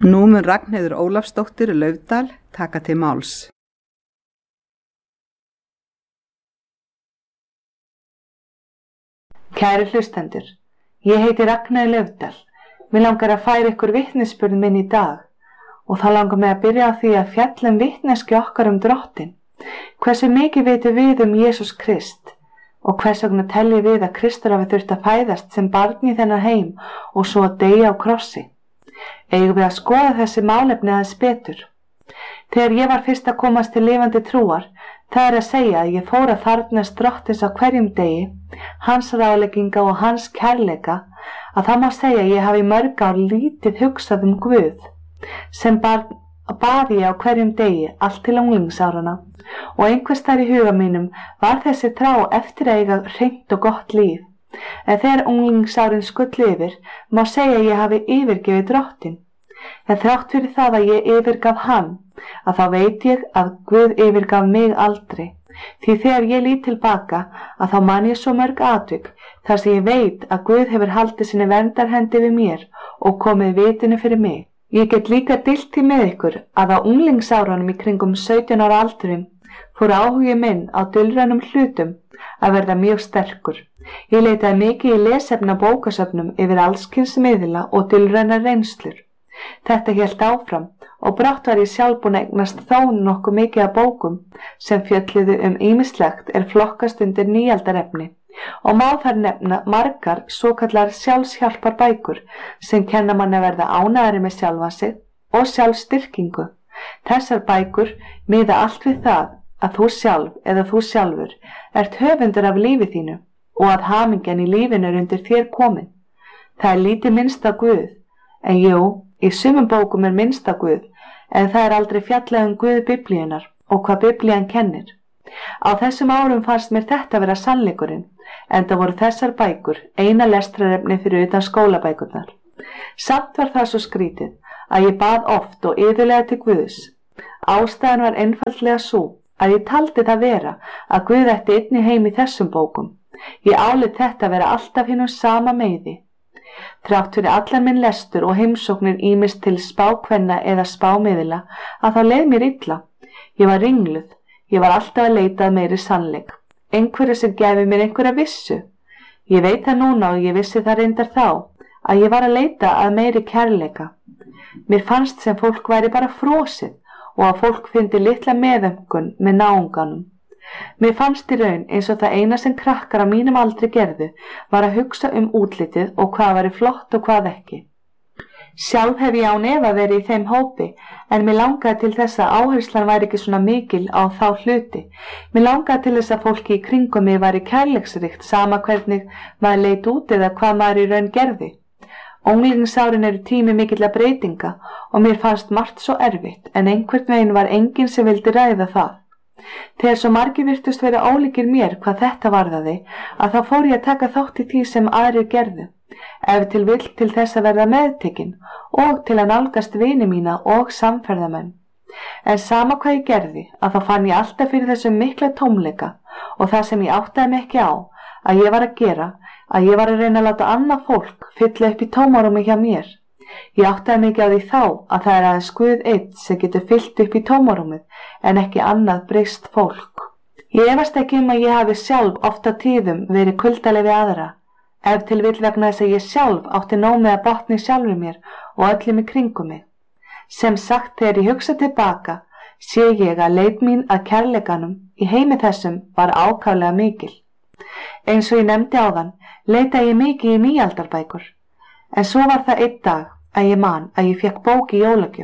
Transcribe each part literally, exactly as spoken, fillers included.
Nú mun Ragnheiður Ólafsdóttir Laufdal taka til máls. Kæru hlustendur, ég heiti Ragnheiður Laufdal. Mér langar að færa ykkur vitnisburð minn í dag og þá langar mig að byrja á því að fjalla um vitneski okkar um Drottinn. Hversu mikið vitum við um Jesús Krist og hvers vegna teljum við að Kristur hafi þurft að fæðast sem barn í þennan heim og svo að deyja á krossi. Eigum við að skoða þessi málefni aðeins betur. Þegar ég var fyrst að komast til lifandi trúar, það er að segja að ég fór að þarfnast Drottins á hverjum degi, hans ráðlegginga og hans kærleika, að það má segja að ég hafi mörg ár lítið hugsað um Guð, sem barn bað ég á hverjum degi allt til unglingsárana og einhvers þar í huga mínum var þessi trá eftir að eiga hreint og gott líf. En þegar unglingsárin skullu yfir, má segja að ég hafi yfirgefið Drottinn. En þrátt fyrir það að ég yfirgaf hann, að þá veit ég að Guð yfirgaf mig aldrei. Því þegar ég lít tilbaka, að þá man ég svo mörg atvik, þar sem ég veit að Guð hefur haldið sinni verndarhendi við mér og komið vitinu fyrir mig. Ég get líka deilt því með ykkur að á unglingsárunum í kringum sautján ára aldurinn fór áhugi minn á dulrænum hlutum að verða mjög sterkur. Ég leitaði mikið í lesefna bókasöfnum yfir allskyns miðla og dulrænar reynslur. Þetta hélt áfram og brátt var ég sjálf búin að eignast þó nokkuð mikið af bókum sem fjölluðu um ýmislegt er flokkast undir nýaldarefni og má þar nefna margar svokallar sjálfshjálpar bækur sem kenna manni að verða ánægðari með sjálfa sig og sjálfstyrkingu. Þessar bækur miða allt við það að þú sjálf eða þú sjálfur ert höfundur af lífi þínu og að hamingjan í lífinu er undir þér komin. Það er lítið minnst á Guð, en jú, í sumum bókum er minnst á Guð, en það er aldrei fjallað um Guð Biblíunnar og hvað Biblían kennir. Á þessum árum fannst mér þetta vera sannleikurinn, enda voru þessar bækur eina lestrarefni fyrir utan skólabækurnar. Samt var það svo skrítið að ég bað oft og iðulega til Guðs. Ástæðan var einfaldlega sú að ég taldi það vera að Guð ætti einnig heim í þessum bókum. Ég áleit þetta vera alltaf hinum sama meiði. Þrátt fyrir allan minn lestur og heimsóknir ýmist til spákvenna eða spámiðla að þá leið mér illa. Ég var ringluð, ég var alltaf að leita að meiri sannleik. Einhverju sem gefi mér einhverja vissu. Ég veit það núna og ég vissi það reyndar þá að ég var að leita að meiri kærleika. Mér fannst sem fólk væri bara frosið og að fólk fyndi litla meðömkun með náunganum. Mér fannst í raun eins og það eina sem krakkar á mínum aldri gerðu var að hugsa um útlitið og hvað væri flott og hvað ekki. Sjálf hef ég án efa verið í þeim hópi en mér langaði til þess að áherslan væri ekki svona mikil á þá hluti. Mér langaði til þess að fólki í kringum mig væri kærleiksríkt sama hvernig maður leit út eða hvað maður í raun gerði. Unglingsárin eru tími mikilla breytinga og mér fannst margt svo erfitt en einhvern veginn var enginn sem vildi ræða það. Þegar svo margir virtust vera ólíkir mér hvað þetta varðaði að þá fór ég að taka þátt í því sem aðrir gerðu, ef til vill til þess að verða meðtekin og til að nálgast vini mína og samferðamenn. En sama hvað ég gerði að þá fann ég alltaf fyrir þessum mikla tómleika og það sem ég áttaði mig ekki á að ég var að gera, að ég var að reyna að láta annað fólk fylla upp í tómarúmi hjá mér. Ég áttaði mikið á því þá að það er aðeins Guð einn sem getur fyllt upp í tómarúmið en ekki annað breyst fólk. Ég efast ekki um að ég hafi sjálf oft á tíðum verið kuldaleg við aðra, ef til vill vegna þess að ég sjálf átti nóg með að botna í sjálfur mér og öllum í kringum mig. Sem sagt, þegar ég hugsa tilbaka, sé ég að leit mín að kærleikanum í heimi þessum var ákaflega mikil. Eins og ég nefndi áðan, leita ég mikið í nýaldarbækur, en svo var það einn dag að ég man að ég fekk bók í jólagjöf.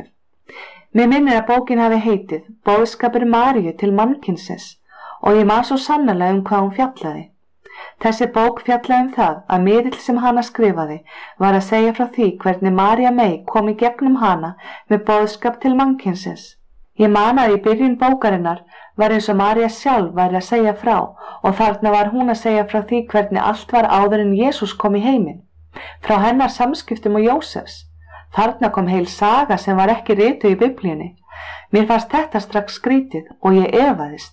Mér minnir að bókin hafi heitið Boðskapur Maríu til mannkynsins og ég man svo sannarlega um hvað hún fjallaði. Þessi bók fjallaði um það að miðill sem hana skrifaði var að segja frá því hvernig María mey kom í gegnum hana með boðskap til mannkynsins. Ég man að í byrjun bókarinnar var eins og María sjálf væri að segja frá og þarna var hún að segja frá því hvernig allt var áður en Jesús kom í heiminn, frá hennar samskiptum og Jósefs. Þarna kom heil saga sem var ekki rituð í Biblíunni. Mér fannst þetta strax skrítið og ég efaðist.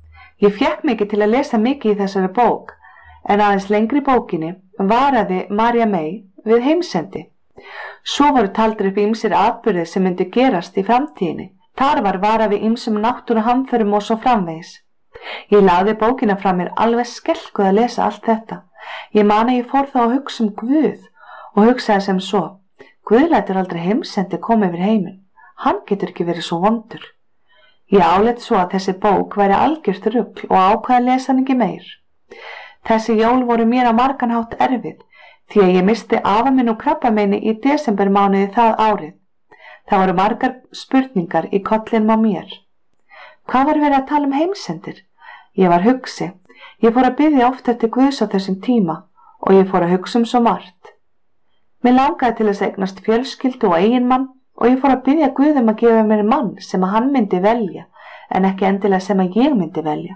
Ég fékk mikið til að lesa mikið í þessari bók, en aðeins lengri bókinni varaði María mey við heimsendi. Svo voru taldir upp ýmsir atburðir sem myndi gerast í framtíðinni. Þar var varað við ýmsum náttúruhamförum og svo framvegis. Ég lagði bókina frá mér alveg skelkuð að lesa allt þetta. Ég man að ég fór þá að hugsa um Guð og hugsaði sem svo: Guð lætur aldrei heimsendi koma yfir heiminn. Hann getur ekki verið svo vondur. Ég áleit svo að þessi bók væri algjört rugl og ákvað að lesa hann ekki meir. Þessi jól voru mér á margan hátt erfið, því að ég misti afa minn og krabbameini í desembermánuði það árið. Það voru margar spurningar í kollinum á mér. Hvað var verið að tala um heimsendir? Ég var hugsi. Ég fór að biðja oft eftir Guðs á þessum tíma og ég fór að hugsa um svo margt. Mér langaði til þess að eignast fjölskyldu og eiginmann og ég fór að biðja Guð um að gefa mér mann sem að hann myndi velja, en ekki endilega sem að ég myndi velja.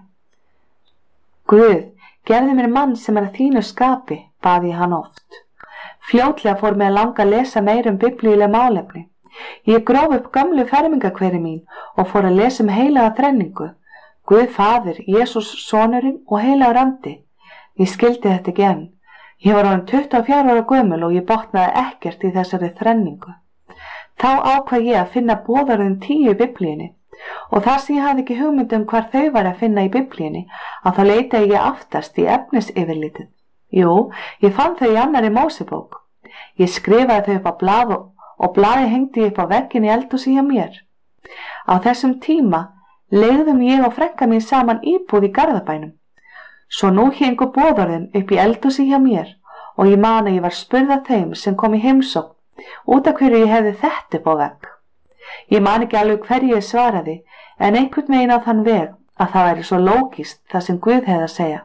Guð, gefðu mér mann sem er að þínu skapi, baði ég hann oft. Fljótlega fór mig að langa að lesa meir um biblíuleg málefni. Ég gróf upp gömlu fermingakveri mín og fór að lesa um heilaga þrenningu, Guð Faðir, Jesús sonurinn og heilagur andi. Ég skildi þetta ekki enn. Ég var orðin tuttugu og fjögurra ára gömul og ég botnaði ekkert í þessari þrenningu. Þá ákvað ég að finna boðorðin tíu í biblíunni og þar sem ég hafði ekki hugmynd um hvar þau var að finna í biblíunni, að þá leitaði ég aftast í efnisyfirlitið. Jú, ég fann þau í annarri Mósebók. Ég skrifaði þau upp á blað og, og blaði hengdi upp á vegginn í eldhúsi hjá mér. Á þessum tíma leigðum ég og frænka mín saman íbúð í Garðabænum. Svo nú héngu boðorðin upp í eldhúsi hjá mér og ég man að ég var spurð af þeim sem kom í heimsókn út af hverju ég hefði þetta upp á vegg. Ég man ekki alveg hverju ég svaraði, en einhvern veginn á þann veg að það væri svo lógist það sem Guð hefði að segja.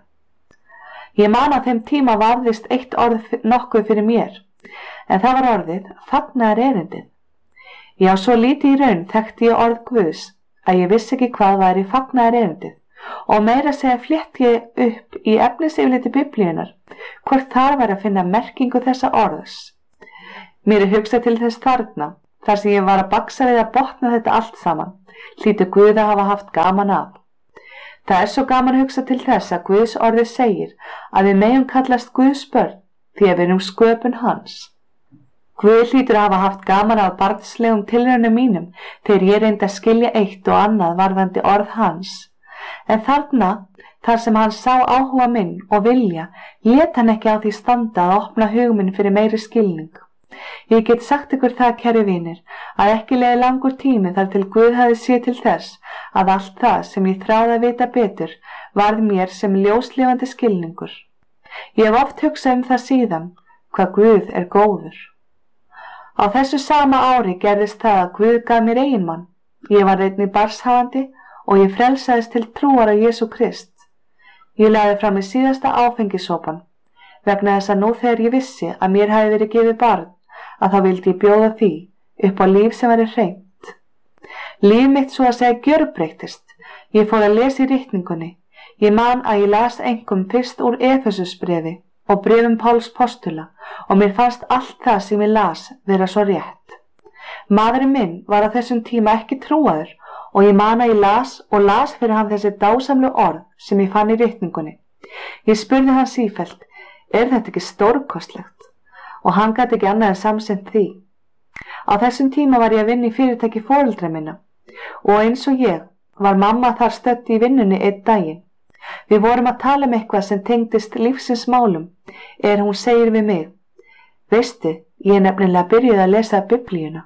Ég man að þeim tíma varðist eitt orð nokkuð fyrir mér, en það var orðið fagnaðar erindið. Já, svo lítið í raun þekkti ég orð Guðs að ég vissi ekki hvað væri fagnaðar erindið og meira segja flétt ég upp í efnisyfirliti biblíunnar hvort þar væri að finna merkingu þessa orðs. Mér er hugsað til þess þarna, þar sem ég var að baksa við að botna þetta allt saman, hlýtur Guð að hafa haft gaman af. Það er svo gaman að hugsa til þess að Guðs orðið segir að við megum kallast Guðs börn því að við erum sköpun hans. Guð hlýtur að hafa haft gaman af barnslegum tilraunum mínum þegar ég reyndi að skilja eitt og annað varðandi orð hans. En þarna, þar sem hann sá áhuga minn og vilja, lét hann ekki á því standa að opna hug minn fyrir meiri skilning. Ég get sagt ykkur það, kæru vinir, að ekki leið langur tími þar til Guð hafði séð til þess að allt það sem ég þráði að vita betur varð mér sem ljóslifandi skilningur. Ég hef oft hugsað um það síðan, hvað Guð er góður. Á þessu sama ári gerðist það að Guð gaf mér eiginmann. Ég var einnig barnshafandi og ég frelsaðist til trúar á Jesú Krist. Ég lagði fram í síðasta áfengisopan, vegna þess að nú þegar ég vissi að mér hafi verið gefið barn, að þá vildi ég bjóða því upp á líf sem væri hreint. Líf mitt svo að segja gjörbreyttist. Ég fór að lesa í ritningunni. Ég man að ég las einkum fyrst úr Efesusbrefi og bréfum Páls postula og mér fannst allt það sem ég las vera svo rétt. Maðurinn minn var á þessum tíma ekki trúaður og ég man að ég las og las fyrir hann þessi dásamlu orð sem ég fann í ritningunni. Ég spurði hann sífellt, er þetta ekki stórkostlegt? Og hann gat ekki annað en samsent því. Á þessum tíma var ég að vinna í fyrirtæki foreldra minna og eins og ég var mamma þar stödd í vinnunni einn daginn. Við vorum að tala um eitthvað sem tengdist lífsins málum, er hún segir við mig, veistu, ég er nefnilega byrjuð að lesa biblíuna.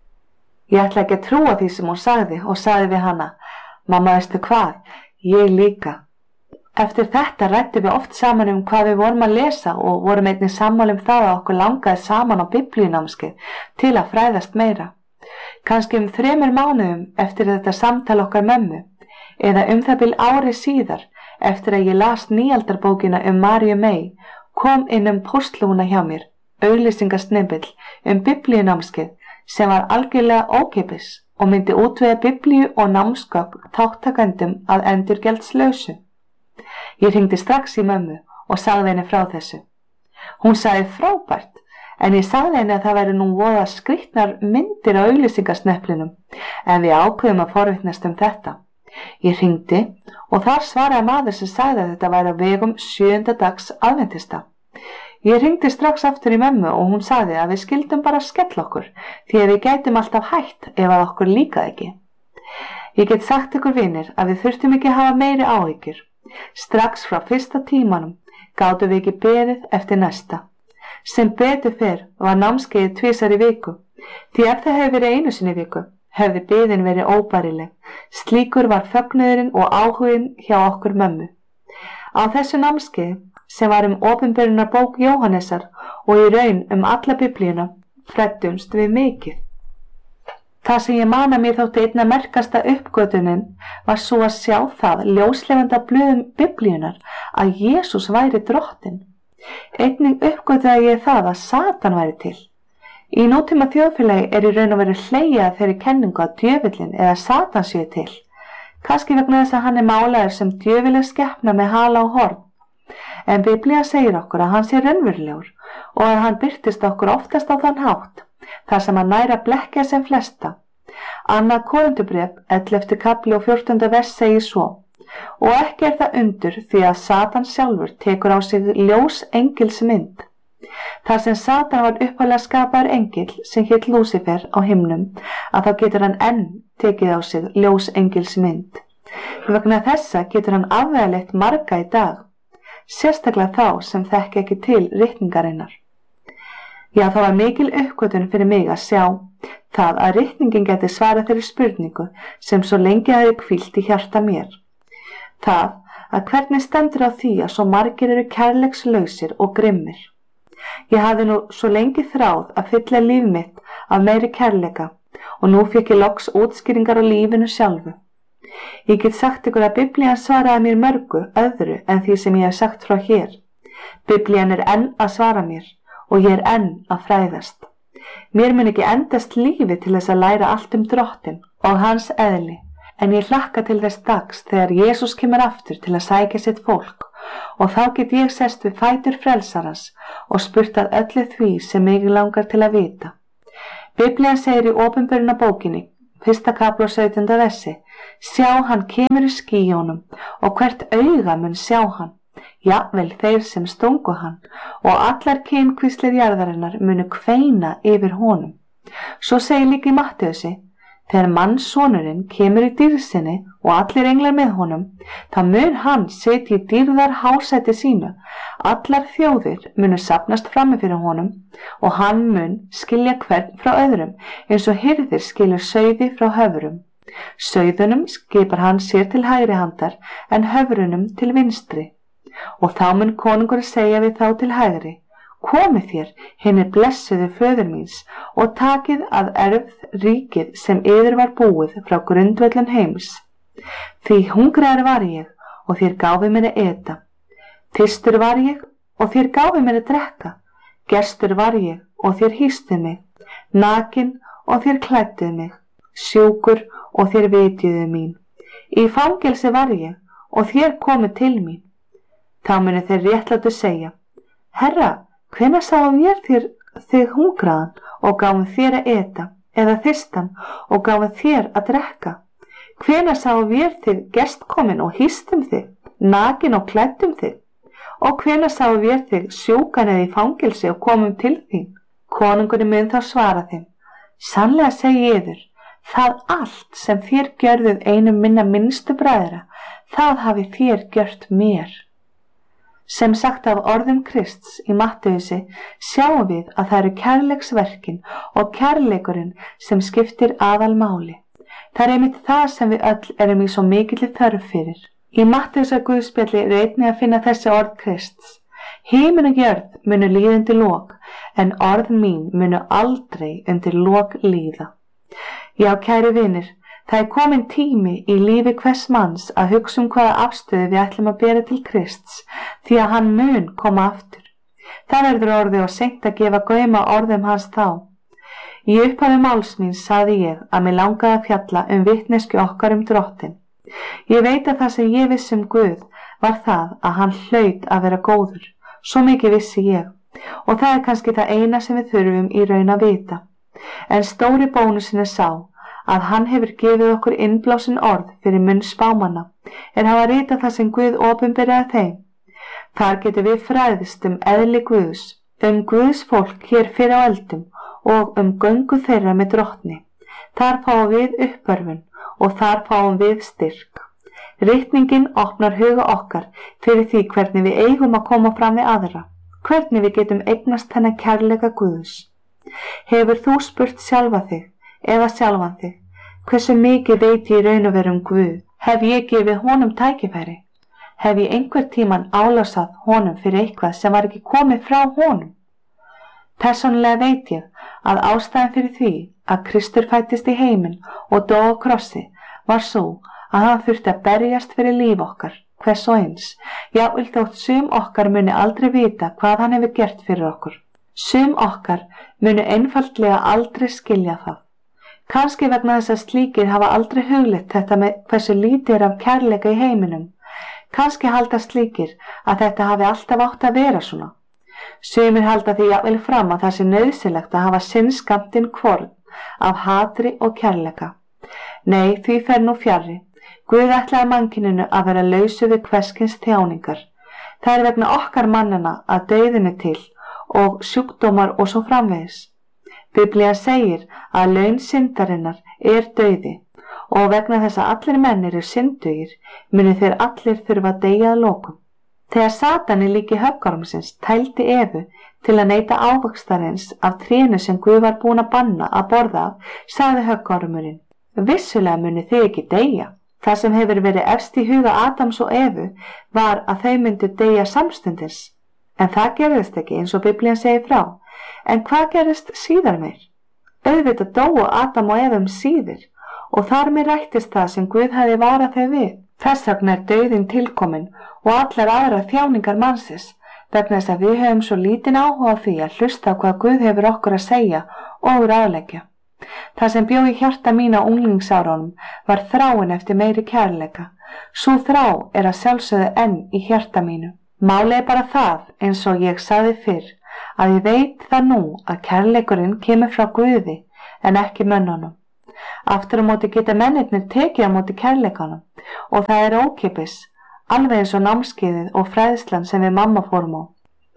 Ég ætla ekki að trúa því sem hún sagði og sagði við hana, mamma veistu hvað, ég líka. Eftir þetta rættum við oft saman um hvað við vorum að lesa og vorum einnig sammála um það að okkur langaði saman á biblíunámskeið til að fræðast meira. Kannski um þremur mánuðum eftir þetta samtal okkar mömmu, eða um það bil ári síðar eftir að ég las nýaldarbókina um Maríu Mey, kom inn um póstlúna hjá mér, auglýsingasnibbill um biblíunámskeið sem var algjörlega ókeypis og myndi útvega biblíu og námsgögn þáttakendum að endurgjaldslausu. Ég hringdi strax í mömmu og sagði henni frá þessu. Hún sagði frábært, en ég sagði henni að það væri nú voða skrýtnar myndir á auglýsingasneplinum, en við ákveðum að forvitnast um þetta. Ég hringdi og þar svaraði maður sem sagði að þetta væri á vegum sjöunda dags aðventista. Ég hringdi strax aftur í mömmu og hún sagði að við skildum bara skella okkur því að við gætum alltaf hætt ef að okkur líkaði ekki. Ég get sagt ykkur vinir að við þurftum ekki að hafa meiri áhyggjur. Strax frá fyrsta tímanum gátum við ekki beðið eftir næsta. Sem betur fer var námskeiðið tvisar í viku, því ef það hefði verið einu sinni í viku, hefði biðin verið óbærileg. Slíkur var fögnuðurinn og áhuginn hjá okkur mömmu. Á þessu námskeiði, sem var um opinberunarbók Jóhannesar og í raun um alla biblíuna, fræddumst við mikið. Það sem ég man að mér þótti einna merkasta uppgötunin var svo að sjá það ljóslefanda blöðum biblíunar að Jesús væri drottinn. Einnig uppgötaði ég það að Satan væri til. Í nútíma þjóðfélagi er í raun og veru hlegið að þeirri kenningu að djöfullinn eða Satan sé til. Kannski vegna þess að hann er málaður sem djöfuleg skepna með hala og horn. En Biblía segir okkur að hann sé raunverulegur og að hann birtist okkur oftast á þann hátt, þar sem hann nær að blekkja sem flesta. Annað Korintubréf, ellefti kafli og fjórtánda vers segir svo: og ekki er það undur því að Satan sjálfur tekur á sig ljós engils mynd. Þar sem Satan var upphaflega skapaður engill sem hét Lúsifer á himnum, að þá getur hann enn tekið á sig ljós engils mynd. Vegna þessa getur hann afvegaleitt marga í dag, sérstaklega þá sem þekki ekki til ritningarinnar. Já, það var mikil uppgötun fyrir mig að sjá það að ritningin geti svarað þeirri spurningu sem svo lengi hafði hvílt í hjarta mér. Það að hvernig stendur á því að svo margir eru kærleikslausir og grimmir. Ég hafði nú svo lengi þráð að fylla líf mitt af meiri kærleika og nú fékk ég loks útskýringar á lífinu sjálfu. Ég get sagt ykkur að Biblían svaraði mér mörgu öðru en því sem ég hef sagt frá hér. Biblían er enn að svara mér og ég er enn að fræðast. Mér mun ekki endast lífi til þess að læra allt um drottinn og hans eðli, en ég hlakka til þess dags þegar Jesús kemur aftur til að sækja sitt fólk og þá get ég sest við fætur frelsarans og spurt að öllu því sem mig langar til að vita. Biblían segir í opinberunarbókinni, fyrsta kafli og sautjánda versi: sjá, hann kemur í skýjónum og hvert auga mun sjá hann, jafnvel þeir sem stungu hann, og allar kynkvíslir jarðarinnar munu kveina yfir honum. Svo segir líka í Mattheusi: þegar mannssonurinn kemur í dýrð sinni og allir englar með honum, þá mun hann setja í dýrðar hásæti sínu, allar þjóðir munu safnast frammi fyrir honum og hann mun skilja hvern frá öðrum eins og hirðir skilur sauði frá höfrum. Sauðunum skipar hann sér til hægri handar en höfrunum til vinstri. Og þá mun konungur segja við þá til hægri: komið þér, hinir blessuðu föður míns, og takið að erfð ríkið sem yður var búið frá grundvöllum heims. Því hungraður var ég og þér gáfið mér að eta. Þyrstur var ég og þér gáfið mér að drekka. Gestur var ég og þér hýstuð mig. Nakinn og þér klædduð mig. Sjúkur og þér vitjuðu mín. Í fangelsi var ég og þér komið til mín. Þá munu þeir réttlátu segja: Herra, hvenær sáum ég þér þig hungraðan og gáfum þér að eta, eða þyrstan og gáfum þér að drekka? Hvenær sáum ég þig gestkomin og hýstum þig, nakin og klæddum þig? Og hvenær sáum ég þig sjúkan eða í fangelsi og komum til þín? Konungurinn mun þá svara þeim: sannlega segi ég yður, það allt sem þér gjörðuð einum minna minnstu bræðra, það hafi þér gjört mér. Sem sagt af orðum Krists í Matteusi sjáum við að það eru kærleiksverkin og kærleikurinn sem skiptir aðalmáli. Það er einmitt það sem við öll erum í svo mikilli þörf fyrir. Í Matteusar guðspjalli er einnig að finna þessi orð Krists: himinn og jörð munu líða undir lok, en orð mín munu aldrei undir lok líða. Já, kæri vinir, það er komin tími í lífi hvers manns að hugsa um hvaða afstöðu við ætlum að bera til Krists, því að hann mun koma aftur. Það verður orðið og seint að gefa gaum á orðum hans þá. Í upphafi máls míns sagði ég að mig langaði að fjalla um vitneskju okkar um drottinn. Ég veit að það sem ég vissi um Guð var það að hann hlaut að vera góður. Svo mikið vissi ég, og það er kannski það eina sem við þurfum í raun að vita. En stóri bónusin er sá að hann hefur gefið okkur innblásin orð fyrir munn spámanna, en hafa ritað það sem Guð opinberaði þeim. Þar getum við fræðist um eðli Guðs, um Guðs fólk hér fyrir á eldum og um göngu þeirra með drottni. Þar fáum við uppörfun og þar fáum við styrk. Ritningin opnar huga okkar fyrir því hvernig við eigum að koma fram við aðra, hvernig við getum eignast þennan kærleika Guðs. Hefur þú spurt sjálfa þig eða sjálfan þig, hversu mikið veit ég í raun og veru um Guð? Hef ég gefið honum tækifæri? Hef ég einhver tíman álásað honum fyrir eitthvað sem var ekki komið frá honum? Persónulega veit ég að ástæðan fyrir því að Kristur fæddist í heiminn og dó á krossi var svo að hann þurfti að berjast fyrir líf okkar, hvers og eins. Jafnvel þótt sum okkar muni aldrei vita hvað hann hefur gert fyrir okkur. Sum okkar muni einfaldlega aldrei skilja það. Kannski vegna þess að slíkir hafa aldrei hugleitt þetta með hversu lítið er af kærleika í heiminum. Kannski halda slíkir að þetta hafi alltaf átt að vera svona. Sumir halda því jafnvel fram að það sé nauðsynlegt að hafa sinn skammtinn hvorn af hatri og kærleika. Nei, því fer nú fjarri. Guð ætlaði mannkyninu að vera lausu við hvers kyns þjáningar. Það er vegna okkar mannana að dauðin er til og sjúkdómar og svo framvegis. Biblía segir að laun syndarinnar er dauði og vegna þess að allir menn eru syndugir muni þeir allir þurfa að deyja að lokum. Þegar Satani líki höggormsins tældi Evu til að neyta ávaxtarins af trénu sem Guð var búin að banna að borða af, sagði höggormurinn: Vissulega muni þið ekki deyja. Það sem hefur verið efst í huga Adams og Evu var að þau myndu deyja samstundis. En það gerðist ekki eins og Biblían segir frá. En hvað gerðist síðar meir? Auðvitað dóu Adam og Eva um síðir og þar með rættist það sem Guð hefði varað þau við. Þess vegna er dauðinn tilkominn og allar aðra þjáningar mannsins vegna þess að við höfum svo lítinn áhuga á því að hlusta á hvað Guð hefur okkur að segja og ráðleggja. Það sem bjó í hjarta mín á unglingsárunum var þráin eftir meiri kærleika. Sú þrá er að sjálfsögðu enn í hjarta mínu. Málið er bara það, eins og ég sagði fyrr, að ég veit það nú að kærleikurinn kemur frá Guði en ekki mönnunum. Aftur á móti geta mennirnir tekið á móti kærleikanum og það er ókeypis, alveg eins og námskeiðið og fræðslan sem við mamma fórum á.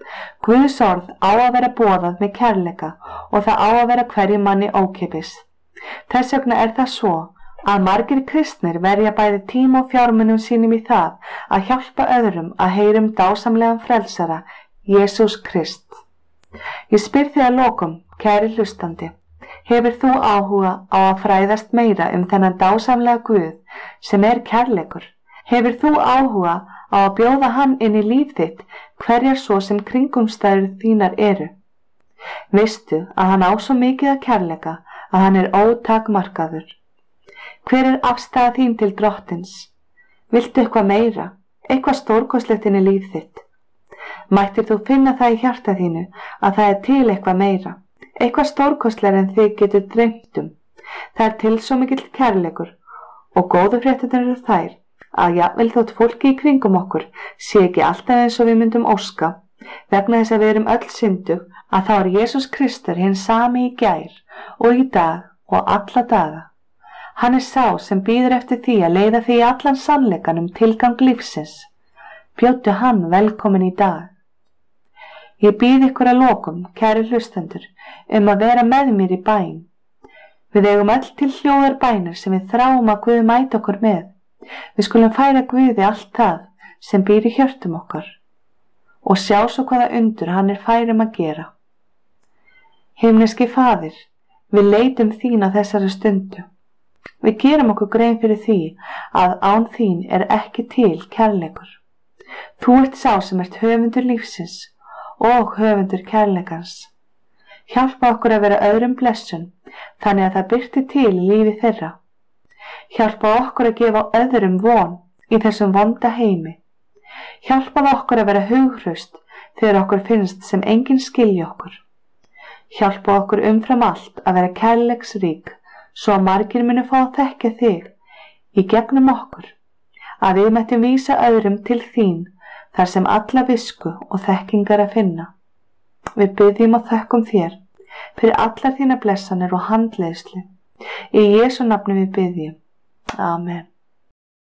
Guðs orð á að vera boðað með kærleika og það á að vera hverjum manni ókeypis. Þess vegna er það svo að margir kristnir verja bæði tíma og fjármunum sínum í það að hjálpa öðrum að heyra um dásamlegan frelsara, Jesús Krist. Ég spyr þig að lokum, kæri hlustandi, hefur þú áhuga á að fræðast meira um þennan dásamlega Guð sem er kærleikur? Hefur þú áhuga á að bjóða hann inn í líf þitt hverjar svo sem kringumstæður þínar eru? Veistu að hann á svo mikið að kærleika að hann er ótakmarkaður? Hver er afstaða þín til drottins? Viltu eitthvað meira, eitthvað stórkostlegt inn í líf þitt? Mættir þú finna það í hjarta þínu að það er til eitthvað meira, eitthvað stórkostlegra en þig getur dreymt um? Það er til svo mikill kærleikur og góðu fréttirnar eru þær að jafnvel þótt fólki í kringum okkur sé ekki alltaf eins og við myndum óska, vegna þess að við erum öll syndug, að þá er Jesús Kristur hinn sami í gær og í dag og alla daga. Hann er sá sem bíður eftir því að leiða því allan sannleikann um tilgang lífsins. Bjóddu hann velkomin í dag. Ég býð ykkur að lokum, kæri hlustendur, um að vera með mér í bæn. Við eigum öll til hljóðar bænir sem við þráum að Guð mæti okkur með. Við skulum færa Guði allt það sem býr í hjörtum okkar og sjá svo hvaða undur hann er færum að gera. Himneski Faðir, við leitum þín á þessari stundu. Við gerum okkur grein fyrir því að án þín er ekki til kærleikur. Þú ert sá sem ert höfundur lífsins og höfundur kærleikans. Hjálpa okkur að vera öðrum blessun þannig að það birti til í lífi þeirra. Hjálpa okkur að gefa öðrum von í þessum vonda heimi. Hjálpa okkur að vera hughröst þegar okkur finnst sem enginn skilji okkur. Hjálpa okkur umfram allt að vera kærleiksrík svo að margir munu fá að þekkja þig í gegnum okkur, að við mættum vísa öðrum til þín þar sem alla visku og þekkingar að finna. Við biðjum og þökkum þér fyrir allar þína blessanir og handleiðslu. Í Jesú nafni við biðjum. Amen.